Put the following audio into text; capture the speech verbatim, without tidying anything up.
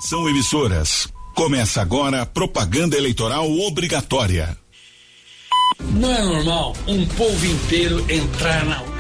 Atenção, emissoras. Começa agora a propaganda eleitoral obrigatória. Não é normal um povo inteiro entrar na